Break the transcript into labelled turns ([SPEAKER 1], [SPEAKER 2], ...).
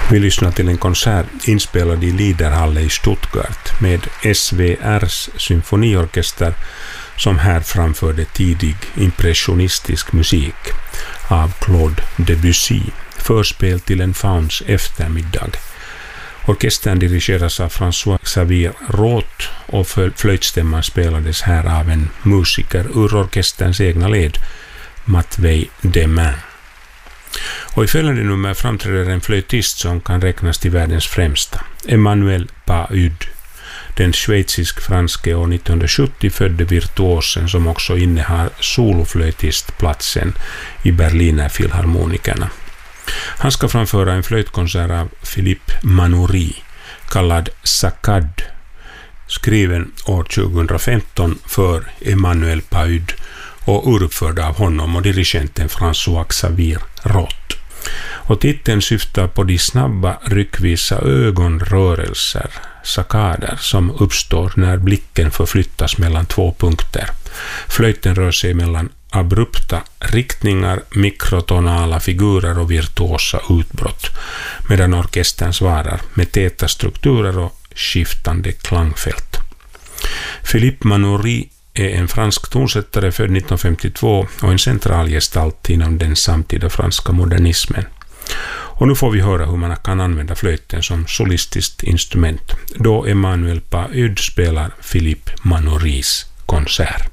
[SPEAKER 1] Vi lyssnar till en konsert inspelad i Liederhalle i Stuttgart med SVRs symfoniorkester som här framförde tidig impressionistisk musik av Claude Debussy, förspel till en fauns eftermiddag. Orkestern dirigeras av François-Xavier Roth och flöjtstämman spelades här av en musiker ur orkesterns egna led, Matvei Demin. Och i följande nummer framträder en flöjtist som kan räknas till världens främsta, Emmanuel Pahud, den schweizisk-franske år 1970 födde virtuosen som också innehar soloflöjtistplatsen i Berliner Filharmonikerna. Han ska framföra en flöjtkonsert av Philippe Manoury kallad Saccade, skriven år 2015 för Emmanuel Pahud och uppförd av honom och dirigenten François-Xavier Roth. Och titeln syftar på de snabba ryckvisa ögonrörelser, saccader, som uppstår när blicken förflyttas mellan två punkter. Flöjten rör sig mellan abrupta riktningar, mikrotonala figurer och virtuosa utbrott, medan orkestern svarar med täta strukturer och skiftande klangfält. Philippe Manoury är en fransk tonsättare född 1952 och en central gestalt inom den samtida franska modernismen. Och nu får vi höra hur man kan använda flöjten som solistiskt instrument, då Emmanuel Pahud spelar Philippe Manourys konsert.